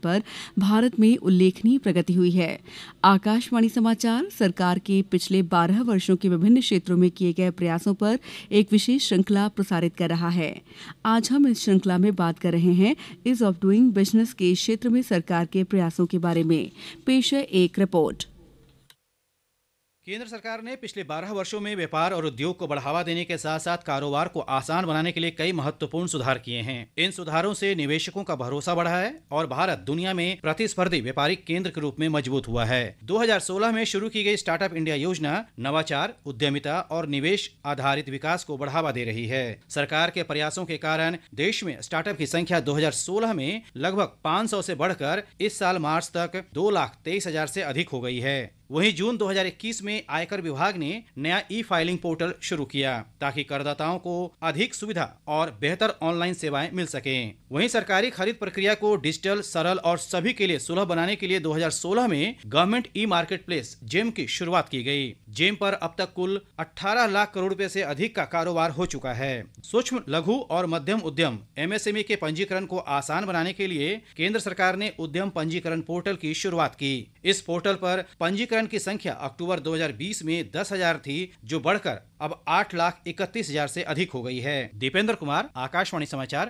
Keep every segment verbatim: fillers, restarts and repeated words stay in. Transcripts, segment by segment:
पर भारत में उल्लेखनीय प्रगति हुई है। आकाशवाणी समाचार सरकार के पिछले बारह वर्षों के विभिन्न क्षेत्रों में किए गए प्रयासों पर एक विशेष श्रृंखला प्रसारित कर रहा है। आज हम इस श्रृंखला में बात कर रहे हैं ईज ऑफ डूइंग बिजनेस के क्षेत्र में सरकार के प्रयासों के बारे में। पेश है एक रिपोर्ट। केंद्र सरकार ने पिछले बारह वर्षों में व्यापार और उद्योग को बढ़ावा देने के साथ साथ कारोबार को आसान बनाने के लिए कई महत्वपूर्ण सुधार किए हैं। इन सुधारों से निवेशकों का भरोसा बढ़ा है और भारत दुनिया में प्रतिस्पर्धी व्यापारिक केंद्र के रूप में मजबूत हुआ है। दो हज़ार सोलह में शुरू की गई स्टार्टअप इंडिया योजना नवाचार, उद्यमिता और निवेश आधारित विकास को बढ़ावा दे रही है। सरकार के प्रयासों के कारण देश में स्टार्टअप की संख्या दो हज़ार सोलह में लगभग पाँच सौ से बढ़कर इस साल मार्च तक दो लाख तेईस हजार से अधिक हो गई है। वहीं जून दो हज़ार इक्कीस में आयकर विभाग ने नया ई फाइलिंग पोर्टल शुरू किया ताकि करदाताओं को अधिक सुविधा और बेहतर ऑनलाइन सेवाएं मिल सकें। वहीं सरकारी खरीद प्रक्रिया को डिजिटल, सरल और सभी के लिए सुलभ बनाने के लिए दो हज़ार सोलह में government e market place GeM की शुरुआत की गई। जेम पर अब तक कुल अठारह लाख करोड़ रुपए से अधिक का कारोबार हो चुका है। सूक्ष्म, लघु और मध्यम उद्यम एम एस एम ई के पंजीकरण को आसान बनाने के लिए केंद्र सरकार ने उद्यम पंजीकरण पोर्टल की शुरुआत की। इस पोर्टल पर पंजीकरण की संख्या अक्टूबर दो हज़ार बीस में दस हजार थी, जो बढ़कर अब आठ लाख इकतीस हजार से अधिक हो गई है। दीपेंद्र कुमार, आकाशवाणी समाचार।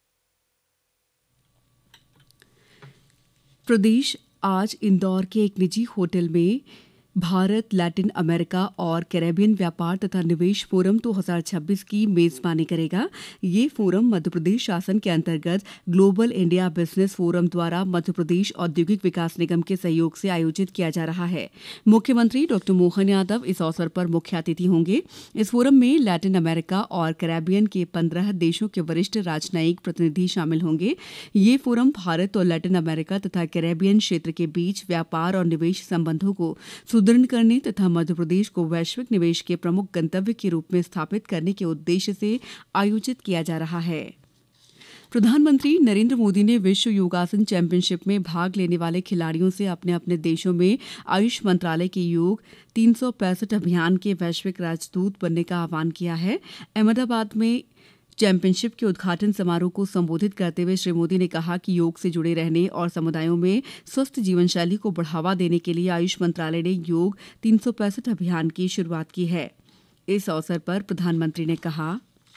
प्रदेश आज इंदौर के एक निजी होटल में भारत, लैटिन अमेरिका और कैरेबियन व्यापार तथा निवेश फोरम दो हज़ार छब्बीस की मेजबानी करेगा। ये फोरम मध्य प्रदेश शासन के अंतर्गत ग्लोबल इंडिया बिजनेस फोरम द्वारा मध्य प्रदेश औद्योगिक विकास निगम के सहयोग से आयोजित किया जा रहा है। मुख्यमंत्री डॉ मोहन यादव इस अवसर पर मुख्य अतिथि होंगे। इस फोरम में लैटिन अमेरिका और कैरेबियन के पंद्रह देशों के वरिष्ठ राजनयिक प्रतिनिधि शामिल होंगे। ये फोरम भारत और लैटिन अमेरिका तथा कैरेबियन क्षेत्र के बीच व्यापार और निवेश संबंधों को सुदृढ़ करने तथा मध्य प्रदेश को वैश्विक निवेश के प्रमुख गंतव्य के रूप में स्थापित करने के उद्देश्य से आयोजित किया जा रहा है। प्रधानमंत्री नरेंद्र मोदी ने विश्व योगासन चैंपियनशिप में भाग लेने वाले खिलाड़ियों से अपने अपने देशों में आयुष मंत्रालय के योग तीन सौ पैंसठ अभियान के वैश्विक राजदूत बनने का आह्वान किया है। अहमदाबाद में चैंपियनशिप के उद्घाटन समारोह को संबोधित करते हुए श्री मोदी ने कहा कि योग से जुड़े रहने और समुदायों में स्वस्थ जीवन शैली को बढ़ावा देने के लिए आयुष मंत्रालय ने योग तीन सौ पैंसठ अभियान की शुरुआत की है। इस अवसर पर प्रधानमंत्री ने कहा,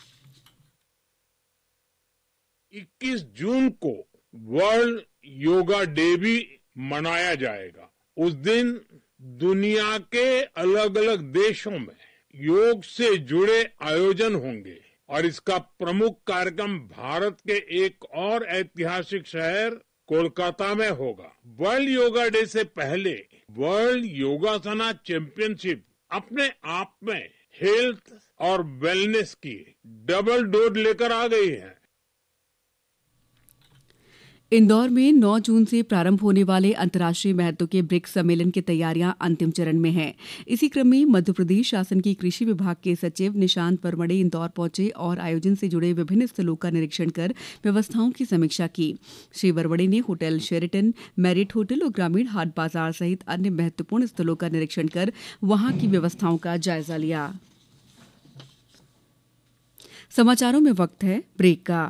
इक्कीस जून को वर्ल्ड योगा डे भी मनाया जाएगा। उस दिन दुनिया के अलग अलग देशों में योग से जुड़े आयोजन होंगे और इसका प्रमुख कार्यक्रम भारत के एक और ऐतिहासिक शहर कोलकाता में होगा। वर्ल्ड योगा डे से पहले वर्ल्ड योगासना चैंपियनशिप अपने आप में हेल्थ और वेलनेस की डबल डोज लेकर आ गई है। इंदौर में नौ जून से प्रारंभ होने वाले अंतर्राष्ट्रीय महत्व के ब्रिक्स सम्मेलन की तैयारियां अंतिम चरण में हैं। इसी क्रम में मध्य प्रदेश शासन की कृषि विभाग के सचिव निशांत परमड़े इंदौर पहुंचे और आयोजन से जुड़े विभिन्न स्थलों का निरीक्षण कर व्यवस्थाओं की समीक्षा की। श्री वरवड़े ने होटल शेरेटन, मैरिट होटल और ग्रामीण हाट बाजार सहित अन्य महत्वपूर्ण स्थलों का निरीक्षण कर वहां की व्यवस्थाओं का जायजा लिया। समाचारों में वक्त है ब्रेक का।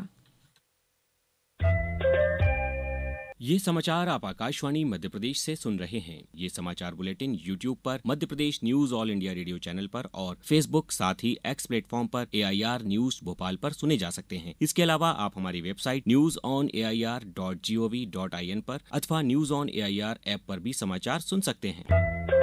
ये समाचार आप आकाशवाणी मध्य प्रदेश से सुन रहे हैं। ये समाचार बुलेटिन यूट्यूब पर Madhya Pradesh news all India radio channel पर और फेसबुक साथ ही एक्स प्लेटफॉर्म पर ए आई आर न्यूज भोपाल पर सुने जा सकते हैं। इसके अलावा आप हमारी website news on A I R dot G O V dot I N पर अथवा news on A I R app पर भी समाचार सुन सकते हैं।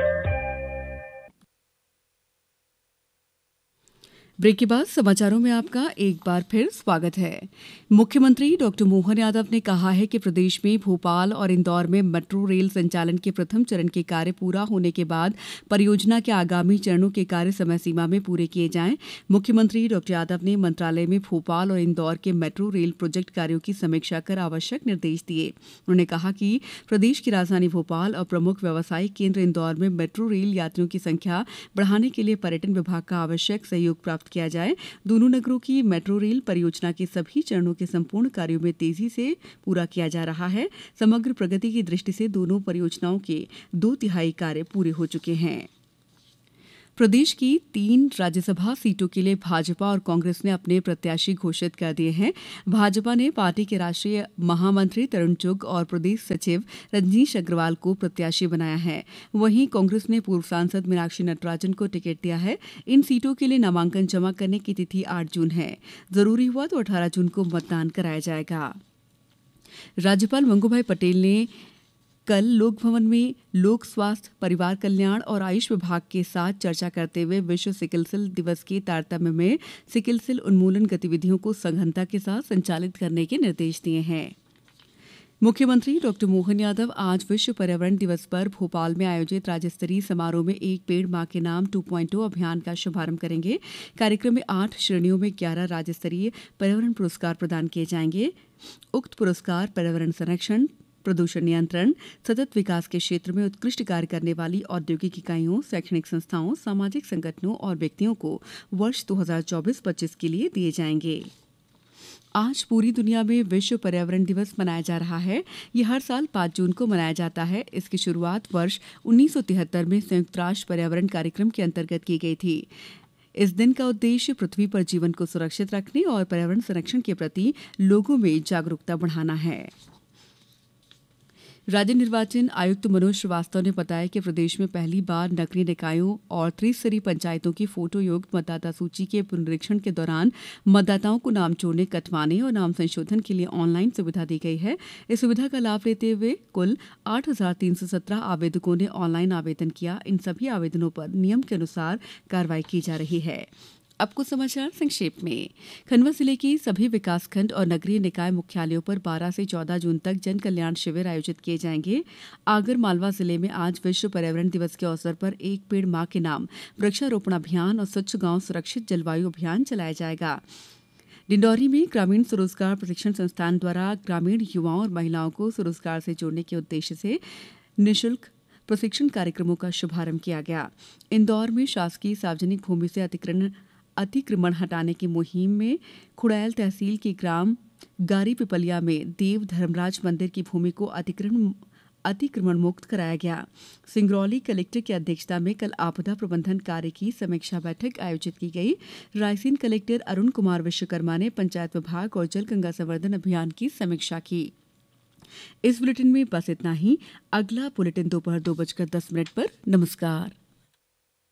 ब्रेक के बाद समाचारों में आपका एक बार फिर स्वागत है। मुख्यमंत्री डॉ मोहन यादव ने कहा है कि प्रदेश में भोपाल और इंदौर में मेट्रो रेल संचालन के प्रथम चरण के कार्य पूरा होने के बाद परियोजना के आगामी चरणों के कार्य समय सीमा में पूरे किए जाएं। मुख्यमंत्री डॉ यादव ने मंत्रालय में भोपाल और इंदौर के मेट्रो रेल प्रोजेक्ट कार्यों की समीक्षा कर आवश्यक निर्देश दिए। उन्होंने कहा कि प्रदेश की राजधानी भोपाल और प्रमुख व्यावसायिक केंद्र इंदौर में मेट्रो रेल यात्रियों की संख्या बढ़ाने के लिए पर्यटन विभाग का आवश्यक सहयोग प्राप्त किया जाए। दोनों नगरों की मेट्रो रेल परियोजना के सभी चरणों के संपूर्ण कार्यों में तेजी से पूरा किया जा रहा है। समग्र प्रगति की दृष्टि से दोनों परियोजनाओं के दो तिहाई कार्य पूरे हो चुके हैं। प्रदेश की तीन राज्यसभा सीटों के लिए भाजपा और कांग्रेस ने अपने प्रत्याशी घोषित कर दिए हैं। भाजपा ने पार्टी के राष्ट्रीय महामंत्री तरुण चुग और प्रदेश सचिव रजनीश अग्रवाल को प्रत्याशी बनाया है। वहीं कांग्रेस ने पूर्व सांसद मीनाक्षी नटराजन को टिकट दिया है। इन सीटों के लिए नामांकन जमा करने की तिथि आठ जून है। जरूरी हुआ तो अठारह जून को मतदान कराया जाएगा। राज्यपाल मंगूभाई पटेल ने कल लोक भवन में लोक स्वास्थ्य, परिवार कल्याण और आयुष विभाग के साथ चर्चा करते हुए विश्व सिकल सेल दिवस के तारतम्य में सिकल सेल उन्मूलन गतिविधियों को सघनता के साथ संचालित करने के निर्देश दिए हैं। मुख्यमंत्री डॉक्टर मोहन यादव आज विश्व पर्यावरण दिवस पर भोपाल में आयोजित राज्य स्तरीय समारोह में एक पेड़ मां के नाम टू पॉइंट ओ अभियान का शुभारंभ करेंगे। कार्यक्रम में आठ श्रेणियों में ग्यारह राज्य स्तरीय पर्यावरण पुरस्कार प्रदान किए जाएंगे। उक्त पुरस्कार पर्यावरण संरक्षण, प्रदूषण नियंत्रण, सतत विकास के क्षेत्र में उत्कृष्ट कार्य करने वाली औद्योगिक इकाइयों, शैक्षणिक संस्थाओं, सामाजिक संगठनों और व्यक्तियों को वर्ष दो हज़ार चौबीस पच्चीस के लिए दिए जाएंगे। आज पूरी दुनिया में विश्व पर्यावरण दिवस मनाया जा रहा है। यह हर साल पाँच जून को मनाया जाता है। इसकी शुरुआत वर्ष उन्नीस सौ तिहत्तर में संयुक्त राष्ट्र पर्यावरण कार्यक्रम के अंतर्गत की गई थी। इस दिन का उद्देश्य पृथ्वी पर जीवन को सुरक्षित रखने और पर्यावरण संरक्षण के प्रति लोगों में जागरूकता बढ़ाना है। राज्य निर्वाचन आयुक्त मनोज श्रीवास्तव ने बताया कि प्रदेश में पहली बार नगरीय निकायों और त्रिस्तरीय पंचायतों की फोटो युक्त मतदाता सूची के पुनरीक्षण के दौरान मतदाताओं को नाम जोड़ने, कटवाने और नाम संशोधन के लिए ऑनलाइन सुविधा दी गई है। इस सुविधा का लाभ लेते हुए कुल आठ हजार तीन सौ सत्रह आवेदकों ने ऑनलाइन आवेदन किया। इन सभी आवेदनों पर नियम के अनुसार कार्रवाई की जा रही है। अब कुछ समाचार संक्षेप में। खंडवा जिले की सभी विकासखंड और नगरीय निकाय मुख्यालयों पर बारह से चौदह जून तक जन कल्याण शिविर आयोजित किए जाएंगे। आगर मालवा जिले में आज विश्व पर्यावरण दिवस के अवसर पर एक पेड़ मां के नाम वृक्षारोपण अभियान और स्वच्छ गांव सुरक्षित जलवायु अभियान चलाया जाएगा। डिंडौरी में ग्रामीण स्वरोजगार प्रशिक्षण संस्थान द्वारा ग्रामीण युवाओं और महिलाओं को स्वरोजगार से जोड़ने के उद्देश्य से निःशुल्क प्रशिक्षण कार्यक्रमों का शुभारंभ किया गया। इंदौर में शासकीय सार्वजनिक भूमि से अतिक्रमण अतिक्रमण हटाने की मुहिम में खुड़ैल तहसील के ग्राम गारी पिपलिया में देव धर्मराज मंदिर की भूमि को अतिक्रमण अतिक्रमण मुक्त कराया गया। सिंगरौली कलेक्टर की अध्यक्षता में कल आपदा प्रबंधन कार्य की समीक्षा बैठक आयोजित की गई। रायसेन कलेक्टर अरुण कुमार विश्वकर्मा ने पंचायत विभाग और जल गंगा संवर्धन अभियान की समीक्षा की। इस बुलेटिन में बस इतना ही। अगला बुलेटिन दोपहर दो बजकर दस मिनट पर। नमस्कार।